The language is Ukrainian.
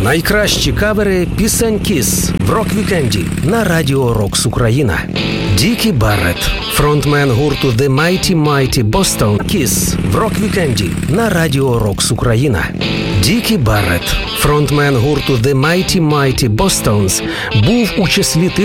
Найкращі кавери пісень Kiss в рок-вікенді на Радіо Рокс Україна. Дікі Барретт, фронтмен гурту The Mighty Mighty Bosstones Kiss в рок-вікенді на Радіо Рокс Україна. Дікі Барретт, фронтмен гурту The Mighty Mighty Bosstones, був у числі